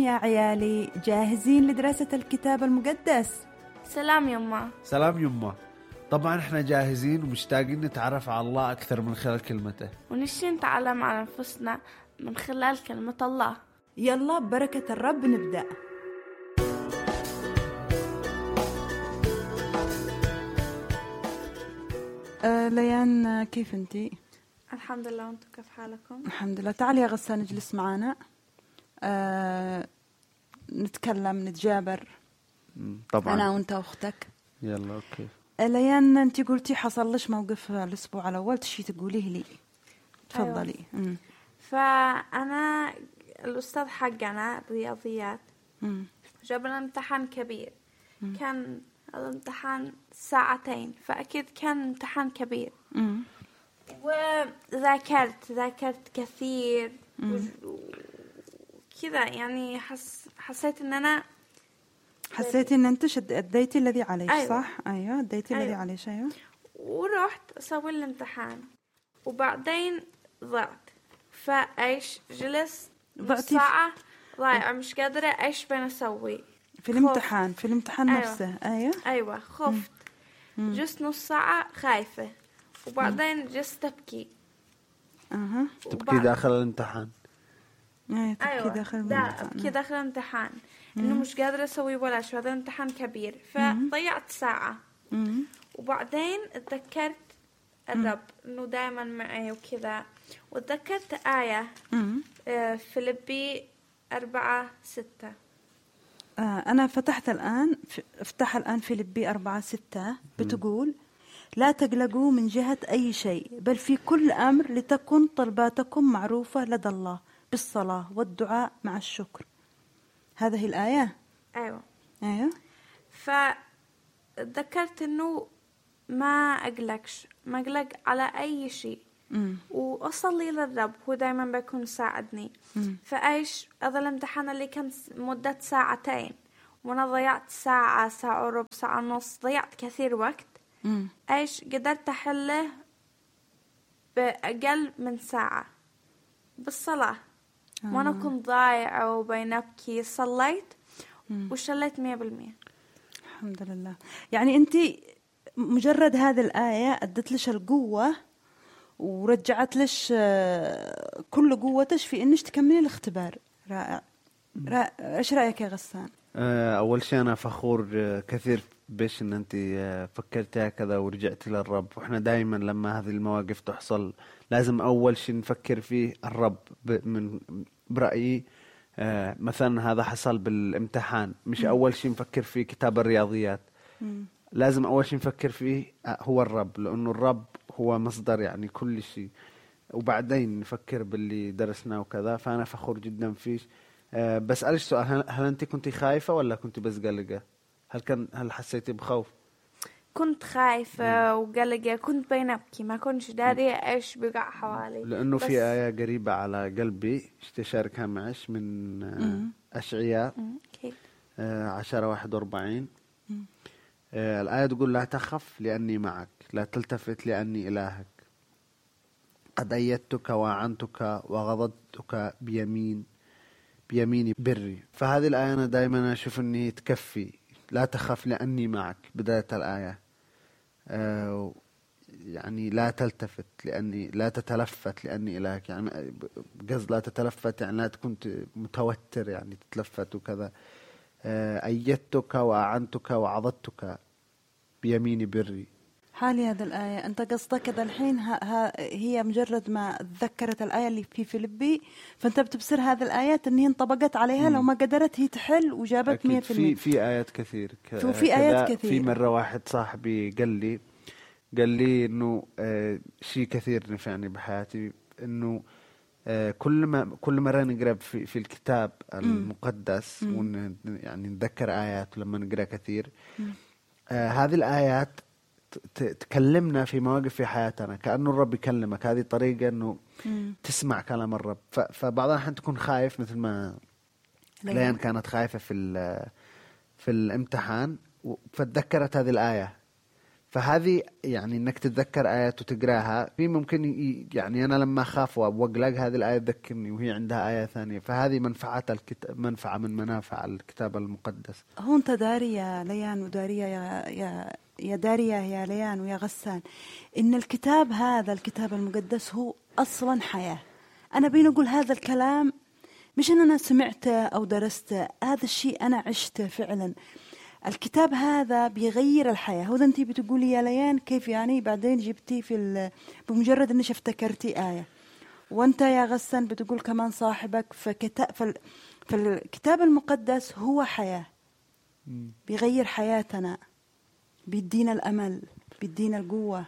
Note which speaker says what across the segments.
Speaker 1: يا عيالي، جاهزين لدراسة الكتاب المقدس؟
Speaker 2: سلام يما.
Speaker 3: سلام يما. طبعا احنا جاهزين ومشتاقين نتعرف على الله أكثر من خلال كلمته،
Speaker 2: ونشي نتعلم عن أنفسنا من خلال كلمة الله.
Speaker 1: يلا ببركة الرب نبدأ. ليان، كيف انتي؟
Speaker 2: الحمد لله، وانتم كيف حالكم؟
Speaker 1: الحمد لله. تعالي يا غسان اجلس معنا. نتكلم نتجابر
Speaker 3: طبعا
Speaker 1: أنا وانت وأختك.
Speaker 3: يلا أوكي.
Speaker 1: ليان، انتي قلتي حصل لش موقف الأسبوع الأول، تشي تقوليه لي؟ تفضلي.
Speaker 2: أيوة. فأنا الأستاذ حقنا رياضيات جاب لنا امتحان كبير. كان الامتحان 2 ساعة، فأكيد كان امتحان كبير. وذاكرت كثير وكذا، يعني حسيت ان انا
Speaker 1: حسيتي ان انت اديتي الذي عليك.
Speaker 2: أيوة.
Speaker 1: صح. ايوه اديتي
Speaker 2: أيوة.
Speaker 1: الذي عليك. ايوه.
Speaker 2: ورحت اسوي الامتحان وبعدين ضعت. فايش جلست ساعة ضايعة، مش قادرة ايش بين اسوي
Speaker 1: في الامتحان. في الامتحان
Speaker 2: أيوة.
Speaker 1: نفسه. ايوه
Speaker 2: خفت. جلست نص ساعة خايفة، وبعدين جلست ابكي.
Speaker 3: تبكي داخل الامتحان.
Speaker 1: تبكي
Speaker 2: أيوة.
Speaker 1: داخل الامتحان.
Speaker 2: ابكي داخل الامتحان انه مش قادرة اسوي ولا شيء. هذا امتحان كبير، فضيعت ساعة. وبعدين اتذكرت الرب انه دائما معي وكذا، وتذكرت آية فيلبي 4:6.
Speaker 1: أنا افتح الآن فيلبي 4:6. بتقول: لا تقلقوا من جهة أي شيء، بل في كل أمر لتكن طلباتكم معروفة لدى الله بالصلاة والدعاء مع الشكر. هذه الآية.
Speaker 2: أيوة. فذكرت إنه ما أقلق على أي شيء، وأصلي للرب، هو دايما بيكون يساعدني. فأيش هذا الامتحان اللي كان مدة 2 ساعة، وأنا ضيعت ساعة وربع، ساعة ونص، ضيعت كثير وقت. ايش قدرت احله باقل من ساعة بالصلاة. وانا كنت ضايعة وبين ابكي، صليت وشليت 100%.
Speaker 1: الحمد لله. يعني انت مجرد هذه الآية ادت لش القوة ورجعت لش كل قوتك في انك تكملي الاختبار. رائع. ايش رأيك يا غسان؟
Speaker 3: أول شيء أنا فخور كثير بيش إن أنت فكرتي هكذا ورجعتي للرب. وإحنا دائما لما هذه المواقف تحصل لازم أول شيء نفكر فيه الرب. من برأيي مثلا هذا حصل بالامتحان، مش أول شيء نفكر فيه كتاب الرياضيات. لازم أول شيء نفكر فيه هو الرب، لأنه الرب هو مصدر يعني كل شيء، وبعدين نفكر باللي درسناه وكذا. فأنا فخور جدا فيش. بسألك سؤال: هل أنت كنت خايفة ولا كنت بس قلقة؟ هل حسيتي بخوف؟
Speaker 2: كنت خايفة وقلقة، كنت بين أبكي، ما كنتش داري إيش بقع حوالي.
Speaker 3: لأنه في آية قريبة على قلبي اشتشاركها معش من أشعياء 10:41. الآية تقول: لا تخف لأني معك، لا تلتفت لأني إلهك، قد أيدتك وأعنتك وغضبتك بيميني بري. فهذه الآية أنا دائما أشوف أني تكفي. لا تخف لأني معك بداية الآية. يعني لا تلتفت لأني، لا تتلفت لأني إلهك. يعني قصد لا تتلفت يعني لا تكون متوتر، يعني تتلفت وكذا. أيدتك وأعنتك وعضدتك بيميني بري.
Speaker 1: حالي هذا الآية أنت قصدك كذا الحين هي مجرد ما تذكرت الآية اللي في فيلبي، فأنت بتبصر هذه الآيات أن هي انطبقت عليها. لو ما قدرت هي تحل وجابت 100%.
Speaker 3: في آيات كثير.
Speaker 1: في آيات كثير.
Speaker 3: في مرة واحد صاحبي قال لي إنه شيء كثير نفعني بحياتي، إنه كل مرة نقرأ في الكتاب المقدس يعني نذكر آيات لما نقرأ كثير. هذه الآيات تكلمنا في مواقف في حياتنا، كأنه الرب يكلمك. هذه طريقة إنه تسمع كلام الرب. فبعضها حين تكون خايف، مثل ما ليان كانت خايفة في الامتحان، فتذكرت هذه الآية، فهذه يعني انك تتذكر ايات وتقراها في ممكن يعني انا لما اخاف واقلق هذه الايه تذكرني وهي عندها ايه ثانيه، فهذه منفعه من منافع الكتاب المقدس.
Speaker 1: هو انت داري يا ليان ودارية يا دارية يا ليان ويا غسان ان الكتاب هذا الكتاب المقدس هو اصلا حياه. انا بين اقول هذا الكلام مش ان انا سمعته او درسته، هذا الشيء انا عشته فعلا. الكتاب هذا بيغير الحياة. هو انتي بتقولي يا ليان كيف يعني بعدين جبتي بمجرد انك افتكرتي آية، وانت يا غسان بتقول كمان صاحبك فالكتاب المقدس هو حياة، بيغير حياتنا، بيدينا الأمل، بيدينا القوة.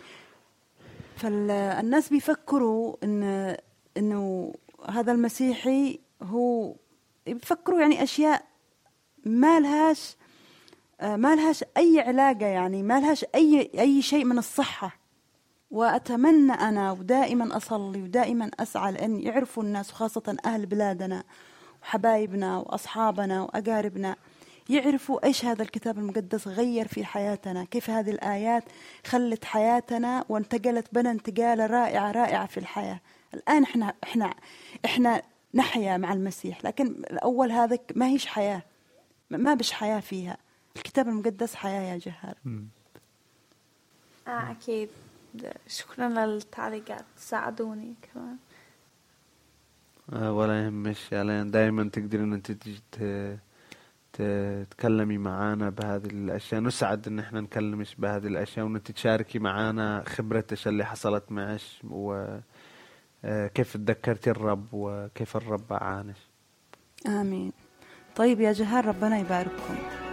Speaker 1: فالناس بيفكروا انه هذا المسيحي هو بيفكروا يعني أشياء ما لهاش أي علاقة، يعني ما لهاش أي شيء من الصحة. وأتمنى أنا ودائما أصلي ودائما أسعى لأن يعرفوا الناس وخاصة أهل بلادنا وحبايبنا وأصحابنا وأقاربنا يعرفوا إيش هذا الكتاب المقدس غير في حياتنا، كيف هذه الآيات خلت حياتنا وانتقلت بنا انتقالة رائعة في الحياة. الآن إحنا نحيا مع المسيح، لكن الأول هذا ما هيش حياة، ما بش حياة فيها. الكتاب المقدس حياة يا جهار.
Speaker 2: أكيد. شكرا للتعليقات، ساعدوني كمان.
Speaker 3: ولا يهمش يا لين، دائما تقدرين انت تجي تتكلمي معانا بهذه الاشياء. نسعد ان احنا نكلمش بهذه الاشياء وانت تشاركي معانا خبرتك اللي حصلت معش وكيف تذكرتي الرب وكيف الرب عانش.
Speaker 1: آمين. طيب يا جهار، ربنا يبارككم.